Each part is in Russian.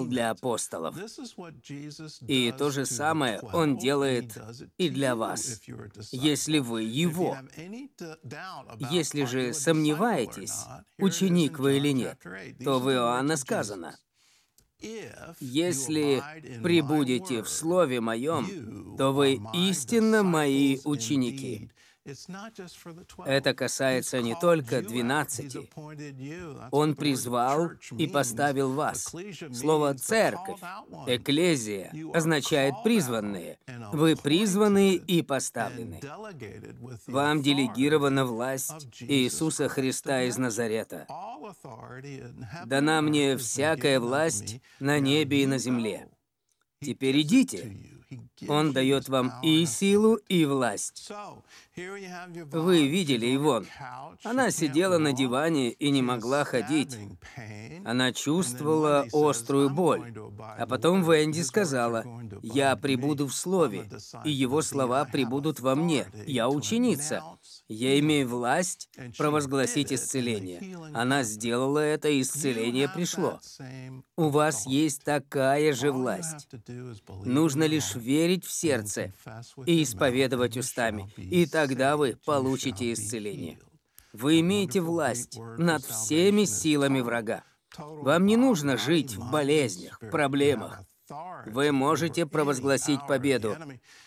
делал для апостолов. И то же самое Он делает и для вас, если вы Его. Если же сомневаетесь, ученик вы или нет, то в Иоанна сказано: «Если пребудете в Слове Моем, то вы истинно Мои ученики». Это касается не только 12. Он призвал и поставил вас. Слово «церковь», «экклезия» означает «призванные». Вы призваны и поставлены. Вам делегирована власть Иисуса Христа из Назарета. Дана мне всякая власть на небе и на земле. Теперь идите. Он дает вам и силу, и власть. Вы видели Ивон. Она сидела на диване и не могла ходить. Она чувствовала острую боль. А потом Венди сказала: «Я пребуду в Слове, и Его слова пребудут во мне. Я ученица. Я имею власть провозгласить исцеление». Она сделала это, и исцеление пришло. У вас есть такая же власть. Нужно лишь верить в сердце и исповедовать устами, и тогда вы получите исцеление. Вы имеете власть над всеми силами врага. Вам не нужно жить в болезнях, проблемах. Вы можете провозгласить победу.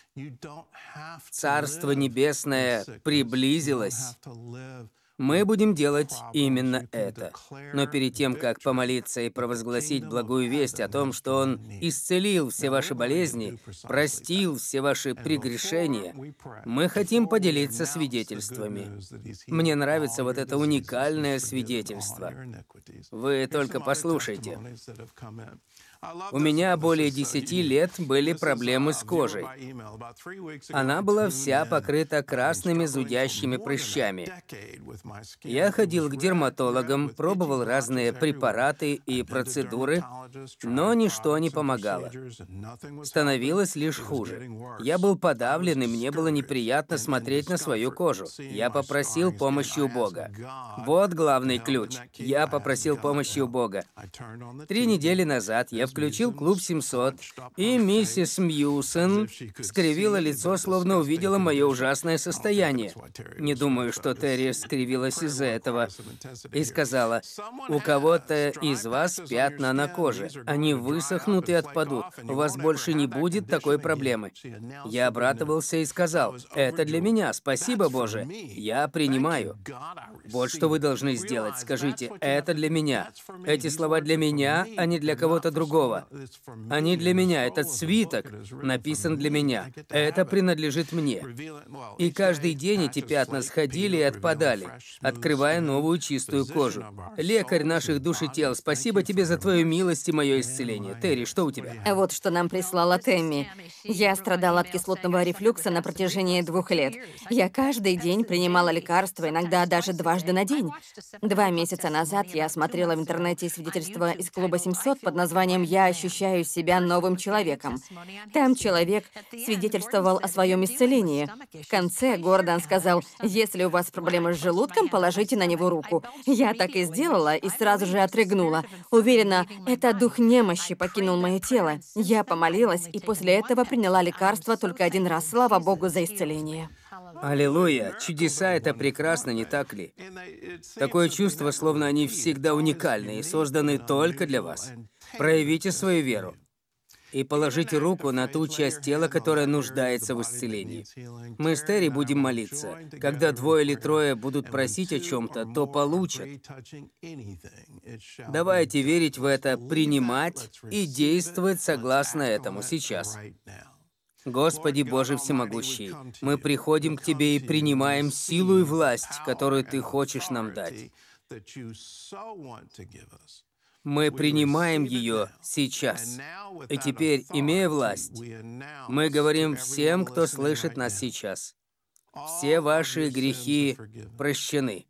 Царство Небесное приблизилось. Мы будем делать именно это. Но перед тем, как помолиться и провозгласить благую весть о том, что Он исцелил все ваши болезни, простил все ваши прегрешения, мы хотим поделиться свидетельствами. Мне нравится вот это уникальное свидетельство. Вы только послушайте. У меня более 10 лет были проблемы с кожей. Она была вся покрыта красными зудящими прыщами. Я ходил к дерматологам, пробовал разные препараты и процедуры, но ничто не помогало. Становилось лишь хуже. Я был подавлен, и мне было неприятно смотреть на свою кожу. Я попросил помощи у Бога. Вот главный ключ. Я попросил помощи у Бога. 3 недели назад я включил «Клуб 700», и миссис Мьюсон скривила лицо, словно увидела мое ужасное состояние. Не думаю, что Терри скривилась из-за этого. И сказала: «У кого-то из вас пятна на коже. Они высохнут и отпадут. У вас больше не будет такой проблемы». Я обрадовался и сказал: «Это для меня. Спасибо, Боже. Я принимаю». Вот что вы должны сделать. Скажите: «Это для меня». Эти слова для меня, а не для кого-то другого. Они для меня. Этот свиток написан для меня. Это принадлежит мне. И каждый день эти пятна сходили и отпадали, открывая новую чистую кожу. Лекарь наших душ и тел, спасибо тебе за твою милость и мое исцеление. Терри, что у тебя? Вот что нам прислала Тэмми. Я страдала от кислотного рефлюкса на протяжении 2 лет. Я каждый день принимала лекарства, иногда даже дважды на день. 2 месяца назад я смотрела в интернете свидетельство из клуба 700 под названием «Я ощущаю себя новым человеком». Там человек свидетельствовал о своем исцелении. В конце Гордон сказал: «Если у вас проблемы с желудком, положите на него руку». Я так и сделала, и сразу же отрыгнула. Уверена, это дух немощи покинул мое тело. Я помолилась, и после этого приняла лекарство только 1 раз. Слава Богу за исцеление. Аллилуйя! Чудеса — это прекрасно, не так ли? Такое чувство, словно они всегда уникальны и созданы только для вас. Проявите свою веру и положите руку на ту часть тела, которая нуждается в исцелении. Мы с Терри будем молиться. Когда 2 или 3 будут просить о чем-то, то получат. Давайте верить в это, принимать и действовать согласно этому сейчас. Господи Боже Всемогущий, мы приходим к Тебе и принимаем силу и власть, которую Ты хочешь нам дать. Мы принимаем ее сейчас. И теперь, имея власть, мы говорим всем, кто слышит нас сейчас: все ваши грехи прощены.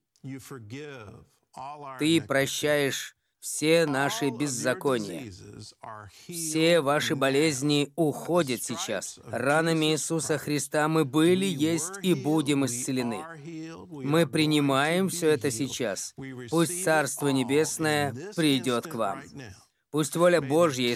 Ты прощаешь все наши беззакония. Все ваши болезни уходят сейчас. Ранами Иисуса Христа мы были, есть и будем исцелены. Мы принимаем все это сейчас. Пусть Царство Небесное придет к вам. Пусть воля Божья